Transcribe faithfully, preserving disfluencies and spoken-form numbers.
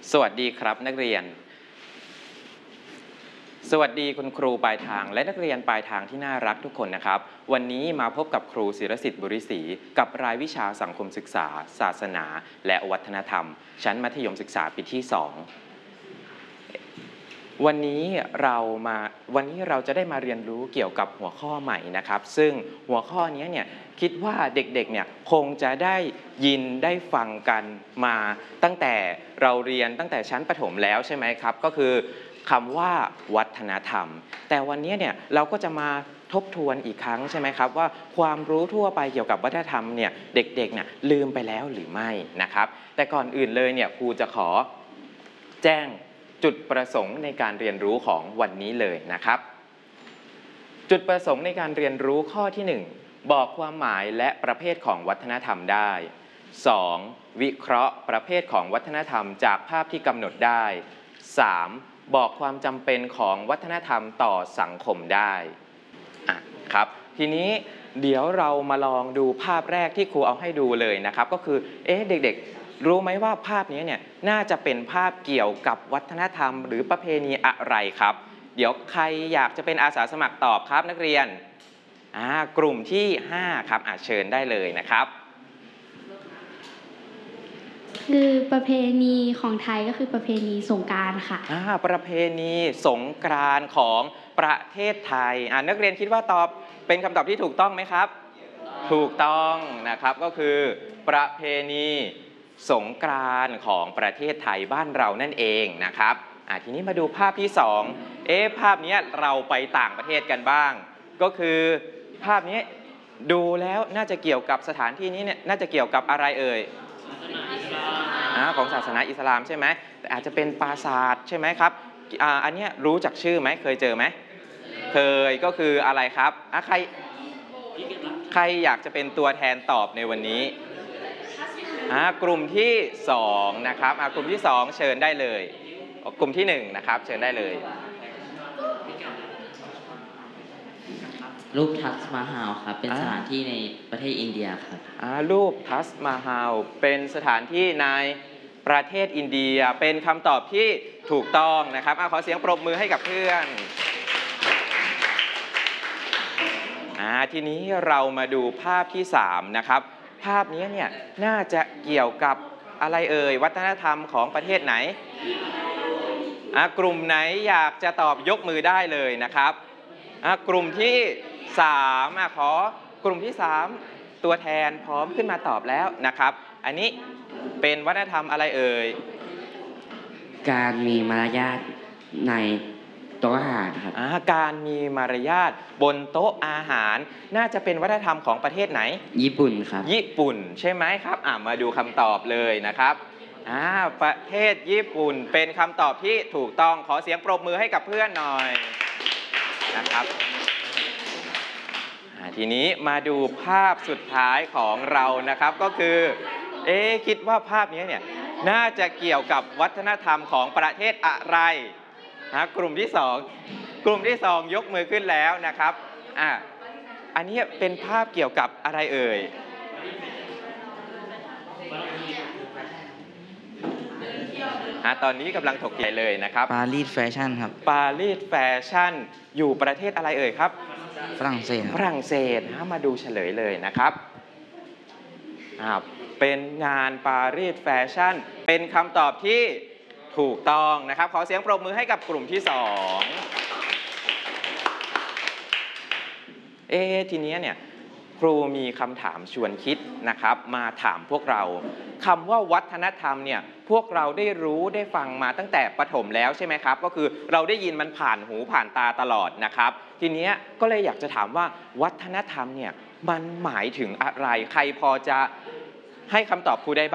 สวัสดีครับนักเรียนสวัสดีคุณครูปลายทางและนักเรียนปลายทางที่น่ารักทุกคนนะครับวันนี้มาพบกับครูศิรสิทธิ์บุริศรีกับรายวิชาสังคมศึกษาศาสนาและวัฒนธรรมชั้นมัธยมศึกษาปีที่สองวันนี้เรามาวันนี้เราจะได้มาเรียนรู้เกี่ยวกับหัวข้อใหม่นะครับซึ่งหัวข้อนี้เนี่ยคิดว่าเด็กๆเนี่ยคงจะได้ยินได้ฟังกันมาตั้งแต่เราเรียนตั้งแต่ชั้นประถมแล้วใช่ไหมครับก็คือคำว่าวัฒนธรรมแต่วันนี้เนี่ยเราก็จะมาทบทวนอีกครั้งใช่ไหมครับว่าความรู้ทั่วไปเกี่ยวกับวัฒนธรรมเนี่ยเด็กๆเนี่ยลืมไปแล้วหรือไม่นะครับแต่ก่อนอื่นเลยเนี่ยครูจะขอแจ้งจุดประสงค์ในการเรียนรู้ของวันนี้เลยนะครับจุดประสงค์ในการเรียนรู้ข้อที่หนึ่งบอกความหมายและประเภทของวัฒนธรรมได้สองวิเคราะห์ประเภทของวัฒนธรรมจากภาพที่กำหนดได้สามบอกความจำเป็นของวัฒนธรรมต่อสังคมได้อ่ะครับทีนี้เดี๋ยวเรามาลองดูภาพแรกที่ครูเอาให้ดูเลยนะครับก็คือเอ๊ะเด็กๆรู้ไหมว่าภาพนี้เนี่ยน่าจะเป็นภาพเกี่ยวกับวัฒนธรรมหรือประเพณีอะไรครับเดี๋ยวใครอยากจะเป็นอาสาสมัครตอบครับนักเรียนอ่ากลุ่มที่ห้าครับอ่ะเชิญได้เลยนะครับคือประเพณีของไทยก็คือประเพณีสงกรานต์ค่ะอ่าประเพณีสงกรานต์ของประเทศไทยอ่านักเรียนคิดว่าตอบเป็นคำตอบที่ถูกต้องไหมครับถูกต้องนะครับก็คือประเพณีสงกรานต์ของประเทศไทยบ้านเรานั่นเองนะครับอ่าทีนี้มาดูภาพที่สองเอ๊ะภาพนี้เราไปต่างประเทศกันบ้างก็คือภาพนี้ดูแล้วน่าจะเกี่ยวกับสถานที่นี้เนี่ยน่าจะเกี่ยวกับอะไรเอ่ยของศาสนาอิสลามใช่ไหมแต่อาจจะเป็นปราสาทใช่ไหมครับอ่าอันนี้รู้จักชื่อไหมเคยเจอไหมเคยก็คืออะไรครับอ่ะใครใครอยากจะเป็นตัวแทนตอบในวันนี้อ่ากลุ่มที่สองนะครับอ่ากลุ่มที่สองเชิญได้เลยกลุ่มที่หนึ่งนะครับเชิญได้เลยรูปทัชมาฮาลครับเป็นสถานที่ในประเทศอินเดียครับรูปทัชมาฮาลเป็นสถานที่ในประเทศอินเดียเป็นคำตอบที่ถูกต้องนะครับขอเสียงปรบมือให้กับเพื่อนทีนี้เรามาดูภาพที่สามนะครับภาพนี้เนี่ยน่าจะเกี่ยวกับอะไรเอ่ยวัฒนธรรมของประเทศไหนกลุ่มไหนอยากจะตอบยกมือได้เลยนะครับกลุ่มที่สามขอกลุ่มที่สามตัวแทนพร้อมขึ้นมาตอบแล้วนะครับอันนี้เป็นวัฒนธรรมอะไรเอ่ยการมีมารยาทในโต๊ะอาหารครับการมีมารยาทบนโต๊ะอาหารน่าจะเป็นวัฒนธรรมของประเทศไหนญี่ปุ่นครับญี่ปุ่นใช่ไหมครับมาดูคำตอบเลยนะครับประเทศญี่ปุ่นเป็นคำตอบที่ถูกต้องขอเสียงปรบมือให้กับเพื่อนหน่อยนะครับทีนี้มาดูภาพสุดท้ายของเรานะครับก็คือเอ๊ะคิดว่าภาพนี้เนี่ยน่าจะเกี่ยวกับวัฒนธรรมของประเทศอะไรนะกลุ่มที่สองกลุ่มที่สองยกมือขึ้นแล้วนะครับอ่ะอันนี้เป็นภาพเกี่ยวกับอะไรเอ่ยอ่ะตอนนี้กำลังถกเถียงเลยนะครับปารีสแฟชั่นครับปารีสแฟชั่นอยู่ประเทศอะไรเอ่ยครับฝรั่งเศสฝรั่งเศสนะมาดูเฉลยเลยนะครับเป็นงานปารีสแฟชั่นเป็นคำตอบที่ถูกต้องนะครับขอเสียงปรบมือให้กับกลุ่มที่สองเอ๊ะทีนี้เนี่ยครูมีคำถามชวนคิดนะครับมาถามพวกเราคำว่าวัฒนธรรมเนี่ยพวกเราได้รู้ได้ฟังมาตั้งแต่ประถมแล้วใช่ไหมครับก็คือเราได้ยินมันผ่านหูผ่านตาตลอดนะครับทีนี้ก็เลยอยากจะถามว่าวัฒนธรรมเนี่ยมันหมายถึงอะไรใครพอจะให้คำตอบครูได้บ้าง